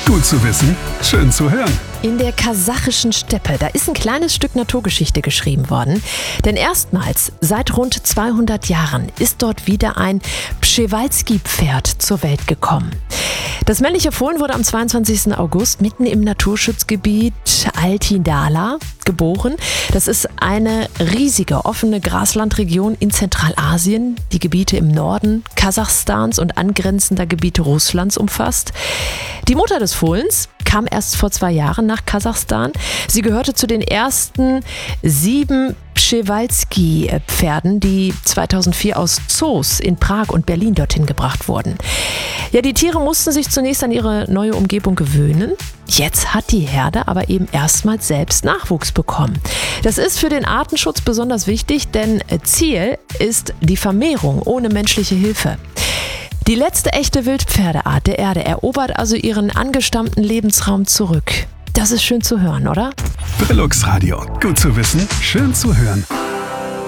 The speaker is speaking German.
Gut zu wissen, schön zu hören. In der kasachischen Steppe, da ist ein kleines Stück Naturgeschichte geschrieben worden. Denn erstmals seit rund 200 Jahren ist dort wieder ein Przewalski-Pferd zur Welt gekommen. Das männliche Fohlen wurde am 22. August mitten im Naturschutzgebiet Altindala geboren. Das ist eine riesige offene Graslandregion in Zentralasien, die Gebiete im Norden Kasachstans und angrenzender Gebiete Russlands umfasst. Die Mutter des Fohlens kam erst vor 2 Jahren nach Kasachstan. Sie gehörte zu den ersten 7 Przewalski-Pferden, die 2004 aus Zoos in Prag und Berlin dorthin gebracht wurden. Ja, die Tiere mussten sich zunächst an ihre neue Umgebung gewöhnen. Jetzt hat die Herde aber eben erstmals selbst Nachwuchs bekommen. Das ist für den Artenschutz besonders wichtig, denn Ziel ist die Vermehrung ohne menschliche Hilfe. Die letzte echte Wildpferdeart der Erde erobert also ihren angestammten Lebensraum zurück. Das ist schön zu hören, oder? Brillux Radio. Gut zu wissen, schön zu hören.